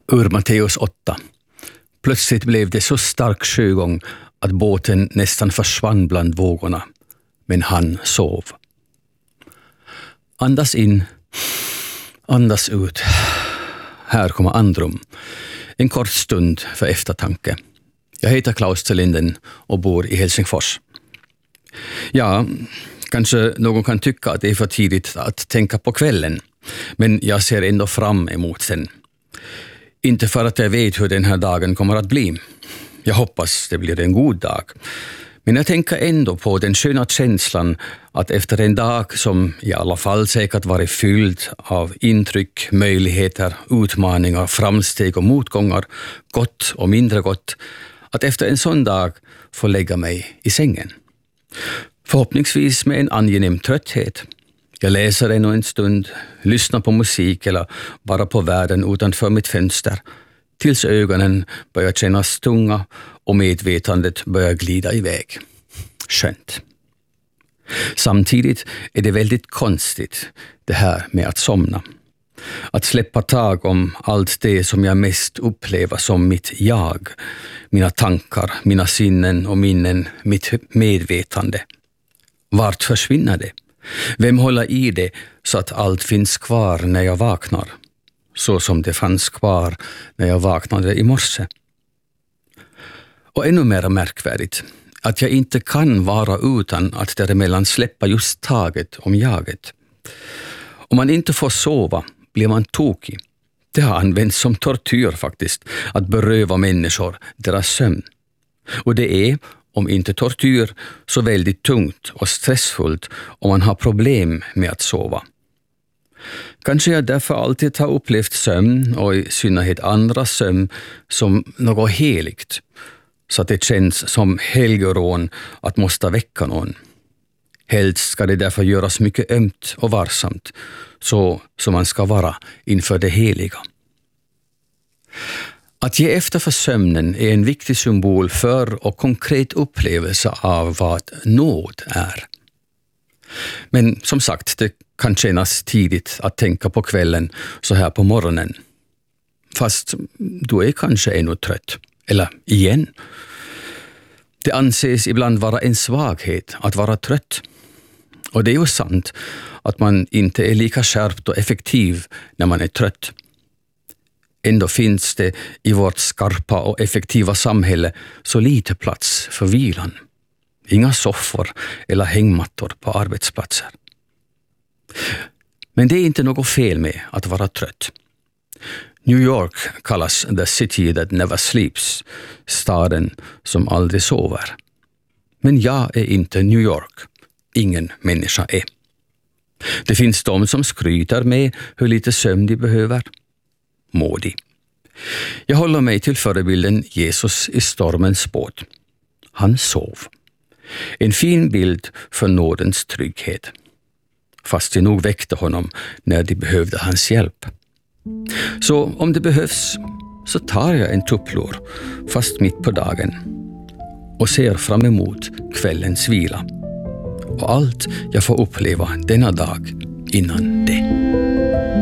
Ur Matteus 8. Plötsligt blev det så stark sjögång att båten nästan försvann bland vågorna. Men han sov. Andas in, andas ut. Här kommer andrum. En kort stund för eftertanke. Jag heter Klaus Telinden och bor i Helsingfors. Ja, kanske någon kan tycka att det är för tidigt att tänka på kvällen. Men jag ser ändå fram emot den. Inte för att jag vet hur den här dagen kommer att bli. Jag hoppas det blir en god dag. Men jag tänker ändå på den sköna känslan att efter en dag som i alla fall säkert varit fylld av intryck, möjligheter, utmaningar, framsteg och motgångar, gott och mindre gott, att efter en sån dag få lägga mig i sängen. Förhoppningsvis med en angenäm trötthet. Jag läser ännu en stund, lyssnar på musik eller bara på världen utanför mitt fönster, tills ögonen börjar kännas tunga och medvetandet börjar glida iväg. Skönt. Samtidigt är det väldigt konstigt det här med att somna. Att släppa tag om allt det som jag mest upplever som mitt jag. Mina tankar, mina sinnen och minnen, mitt medvetande. Vart försvinner det? Vem håller i det så att allt finns kvar när jag vaknar? Så som det fanns kvar när jag vaknade i morse. Och ännu mer märkvärdigt, att jag inte kan vara utan att däremellan släppa just taget om jaget. Om man inte får sova blir man tokig. Det har använts som tortyr faktiskt, att beröva människor deras sömn. Och det är, om inte tortyr, så väldigt tungt och stressfullt om man har problem med att sova. Kanske jag därför alltid har upplevt sömn, och i synnerhet andra sömn, som något heligt, så att det känns som helgerån att måste väcka någon. Helst ska det därför göras mycket ömt och varsamt, så som man ska vara inför det heliga. Att ge efter för sömnen är en viktig symbol för och konkret upplevelse av vad nåd är. Men som sagt, det kan kännas tidigt att tänka på kvällen så här på morgonen. Fast du är kanske ännu trött. Eller igen. Det anses ibland vara en svaghet att vara trött. Och det är ju sant att man inte är lika skärpt och effektiv när man är trött. Ändå finns det i vårt skarpa och effektiva samhälle så lite plats för vilan. Inga soffor eller hängmattor på arbetsplatser. Men det är inte något fel med att vara trött. New York kallas the city that never sleeps, staden som aldrig sover. Men jag är inte New York. Ingen människa är. Det finns de som skryter med hur lite sömn de behöver. Må de. Jag håller mig till förebilden Jesus i stormens båt. Han sov. En fin bild för nådens trygghet. Fast det nog väckte honom när de behövde hans hjälp. Så om det behövs så tar jag en tupplur fast mitt på dagen och ser fram emot kvällens vila och allt jag får uppleva denna dag innan det.